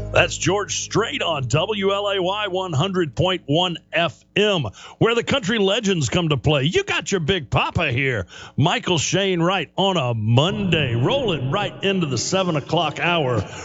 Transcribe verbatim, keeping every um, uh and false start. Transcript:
That's George Strait on W L A Y one hundred point one F M, where the country legends come to play. You got your Big Papa here, Michael Shane Wright, on a Monday, rolling right into the seven o'clock hour.